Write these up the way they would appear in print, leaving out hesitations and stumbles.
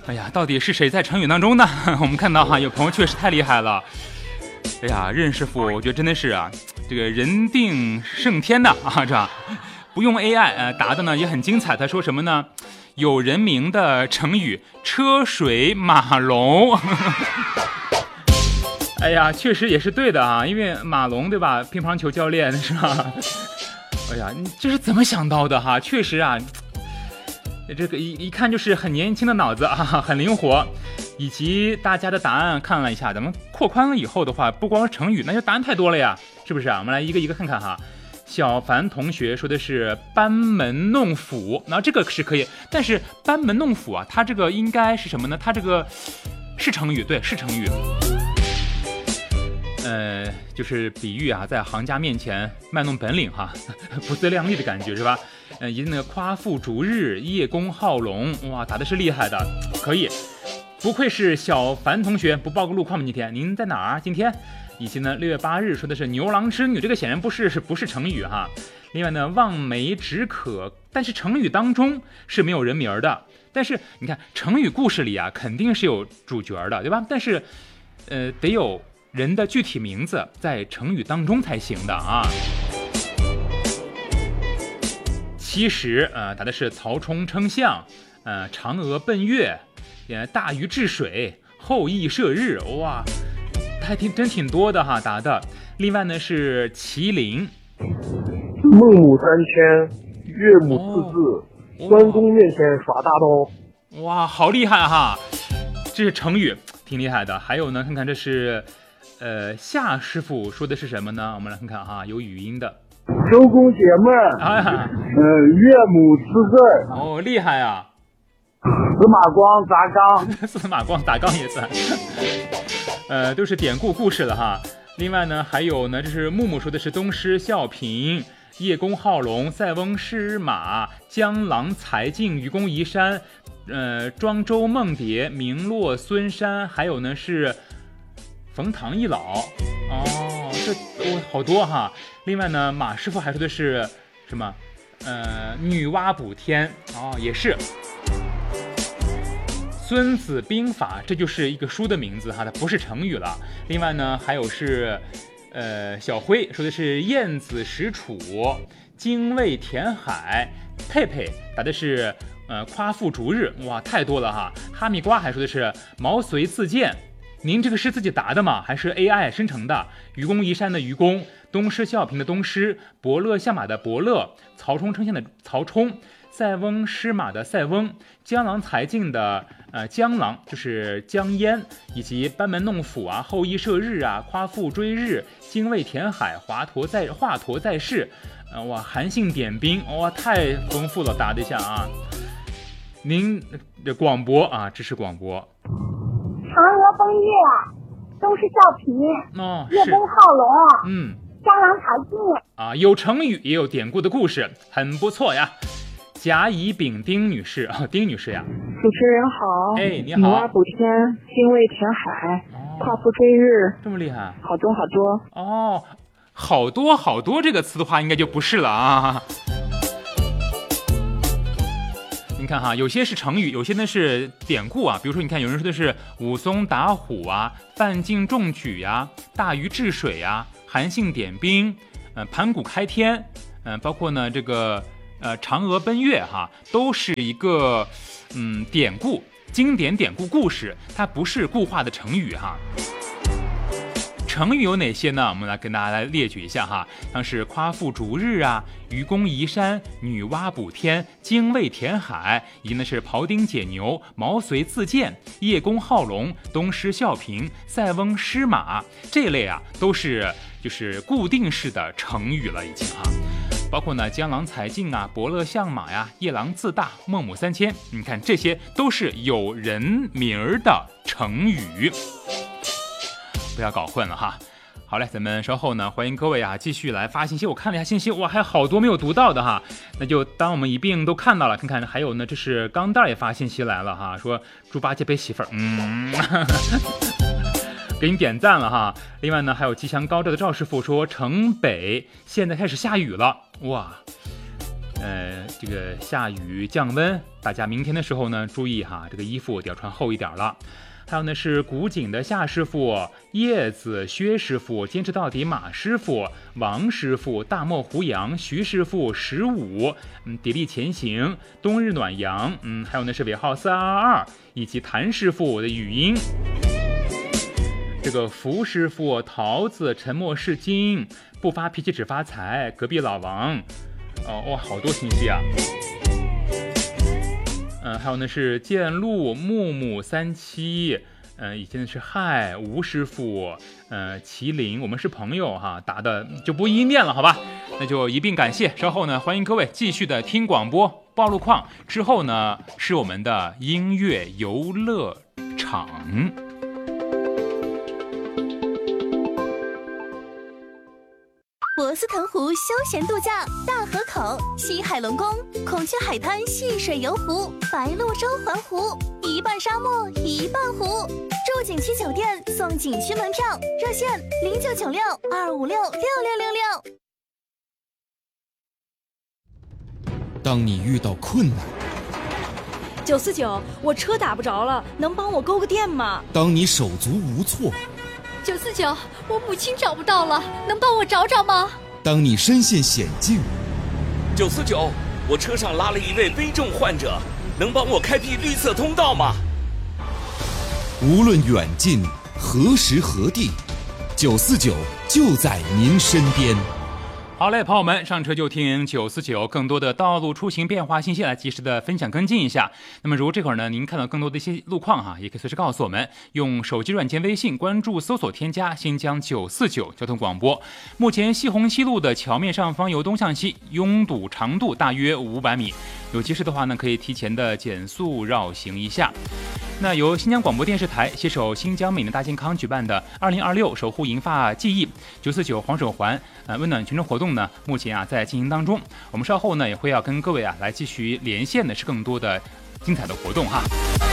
哎呀，到底是谁在成语当中呢？我们看到哈，有朋友确实太厉害了。哎呀，任师傅，我觉得真的是啊，这个人定胜天的啊，这不用 AI 答的呢也很精彩。他说什么呢？有人名的成语车水马龙。哎呀，确实也是对的啊，因为马龙对吧，乒乓球教练是吧？哎呀，你这是怎么想到的哈？确实啊。这个一看就是很年轻的脑子啊，很灵活。以及大家的答案看了一下，咱们扩宽了以后的话，不光是成语，那就答案太多了呀，是不是啊？我们来一个一个看看哈。小凡同学说的是班门弄斧，那这个是可以，但是班门弄斧啊，它这个应该是什么呢？它这个是成语，对，是成语。就是比喻啊，在行家面前卖弄本领哈，不自量力的感觉是吧？以及那个夸父逐日、叶公好龙，哇，答的是厉害的，可以，不愧是小凡同学，不报个路况吗？今天您在哪儿？今天，以及呢，6月8日说的是牛郎织女，这个显然不是成语哈。另外呢，望梅止渴，但是成语当中是没有人名的，但是你看成语故事里啊，肯定是有主角的，对吧？但是，得有人的具体名字在成语当中才行的啊。其实答的是曹冲称象，嫦娥奔月，大禹治水，后羿射日，哇，还真挺多的哈答的。另外呢是麒麟， 孟母三迁，岳母四字，关公面前耍大刀。 哇，好厉害哈！这是成语，挺厉害的。还有呢，看看这是夏师傅说的是什么呢？我们来看看哈，有语音的。 周公解闷，岳母四字。 哦，厉害啊！ 司马光砸缸， 司马光砸缸也算。都是典故故事了哈。另外呢，还有呢，这是木木说的是东施效颦，叶公好龙，塞翁失马，江郎才尽，愚公移山，庄周梦蝶，名落孙山，还有呢是冯唐易老。哦，这好多哈。另外呢，马师傅还说的是什么？女娲补天哦，也是。孙子兵法，这就是一个书的名字哈，它不是成语了。另外呢，还有是小辉说的是晏子使楚，精卫填海，佩佩答的是夸父逐日，哇，太多了哈。哈密瓜还说的是毛遂自荐。您这个是自己答的吗？还是 AI 生成的？愚公移山的愚公，东施效颦的东施，伯乐相马的伯乐，曹冲称象的曹冲，塞翁失马的塞翁，江郎才尽的江郎就是江淹，以及班门弄斧啊，后羿射日啊，夸父追日，精卫填海，华佗在世，哇，韩信点兵，哇，太丰富了，答的一下啊。您的广播啊，支持广播。 嫦娥奔月，东施效颦，叶公好龙，江郎才尽啊，有成语也有典故的故事，很不错呀。甲乙丙丁女士啊，丁女士呀。 主持人好， 哎，你好。 女娲补天，精卫填海，夸父追日， 这么厉害？ 好多好多哦，好多好多这个词的话，应该就不是了啊。你看哈，有些是成语，有些呢是典故啊。比如说，你看有人说的是武松打虎啊，范进中举呀，大禹治水呀，韩信点兵，盘古开天，包括呢这个嫦娥奔月哈，都是一个典故，经典典故故事，它不是固化的成语哈。成语有哪些呢？我们来跟大家来列举一下哈，像是夸父逐日啊，愚公移山，女娲补天，精卫填海，以及呢是庖丁解牛，毛遂自荐，叶公好龙，东施效颦，塞翁失马，这类啊都是就是固定式的成语了已经哈。包括呢江郎才尽啊，伯乐相马呀，夜郎自大，孟母三迁，你看这些都是有人名的成语。不要搞混了哈。好嘞，咱们稍后呢，欢迎各位啊继续来发信息。我看了一下信息，哇，还有好多没有读到的哈，那就当我们一并都看到了。看看还有呢，这是钢蛋也发信息来了哈，说猪八戒背媳妇儿，给你点赞了哈。另外呢，还有吉祥高照的赵师傅说城北现在开始下雨了，哇， 这个下雨降温，大家明天的时候呢，注意哈，这个衣服得要穿厚一点了。还有呢是古井的夏师傅、叶子、薛师傅、坚持到底马师傅、王师傅、大漠胡杨、徐师傅、15，砥砺前行、冬日暖阳，还有呢是尾号4222以及谭师傅的语音。这个福师傅、桃子、沉默是金、不发脾气只发财、隔壁老王，哇，好多信息啊！还有呢是剑路、木木37，以前是嗨吴师傅，麒麟，我们是朋友哈，打的就不一一念了，好吧？那就一并感谢。稍后呢，欢迎各位继续的听广播报路况，之后呢是我们的音乐游乐场。 博斯腾湖休闲度假，大河口、西海龙宫、孔雀海滩戏水游湖、白鹭洲环湖，一半沙漠一半湖。住景区酒店送景区门票，热线0996-256-6666。 当你遇到困难 ，949，我车打不着了，能帮我勾个电吗？ 当你手足无措 ，949，我母亲找不到了，能帮我找找吗？ 当你身陷险境 ，949，我车上拉了一位危重患者，能帮我开辟绿色通道吗？ 无论远近，何时何地，949就在您身边。 好嘞，朋友们，上车就听949，更多的道路出行变化信息来及时的分享跟进一下。那么如果这会儿呢，您看到更多的一些路况哈，也可以随时告诉我们，用手机软件微信关注搜索添加新疆949交通广播。目前西红西路的桥面上方由东向西拥堵长度大约500米，有急事的话呢，可以提前的减速绕行一下。那由新疆广播电视台携手新疆美能大健康举办的2026守护银发记忆949黄手环温暖群众活动呢，目前在进行当中。我们稍后呢也会要跟各位来继续连线的是更多的精彩的活动哈。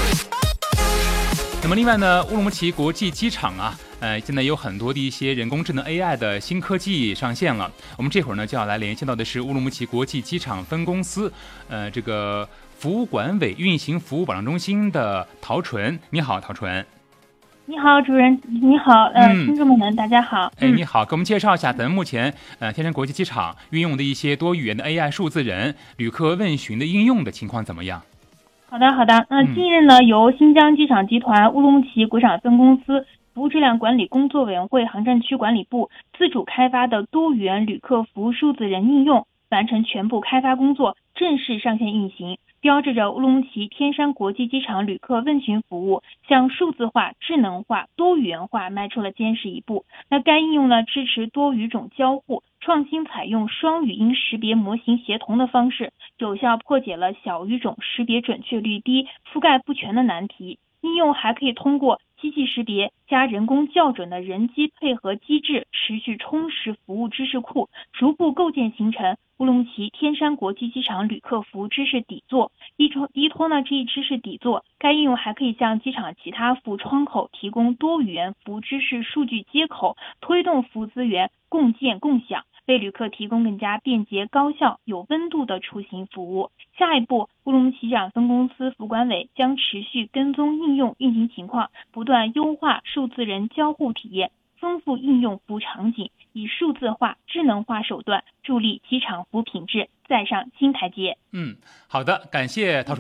那么另外呢，乌鲁木齐国际机场现在有很多的一些人工智能 AI 的新科技上线了。我们这会儿呢就要来连线到的是乌鲁木齐国际机场分公司这个服务管委运行服务保障中心的陶纯。你好，陶纯。 你好，主任。你好，听众们大家好。 你好，给我们介绍一下咱们目前天山国际机场运用的一些多语言的 AI 数字人旅客问询的应用的情况怎么样？ 好的。近日呢，由新疆机场集团乌鲁木齐国场分公司服务质量管理工作委员会航站区管理部自主开发的多语言旅客服务数字人应用完成全部开发工作，正式上线运行，标志着乌鲁木齐天山国际机场旅客问询服务向数字化、智能化、多语言化迈出了坚实一步。那该应用呢，支持多语种交互，创新采用双语音识别模型协同的方式，有效破解了小语种识别准确率低、覆盖不全的难题。应用还可以通过机器识别加人工校准的人机配合机制，持续充实服务知识库，逐步构建形成乌鲁木齐天山国际机场旅客服务知识底座。依托呢这一知识底座，该应用还可以向机场其他服务窗口提供多语言服务知识数据接口，推动服务资源共建共享，为旅客提供更加便捷、高效、有温度的出行服务。下一步，乌鲁木齐机场分公司服管委将持续跟踪应用运行情况，不断优化数字人交互体验，丰富应用服务场景，以数字化、智能化手段助力机场服务品质再上新台阶。 好的，感谢陶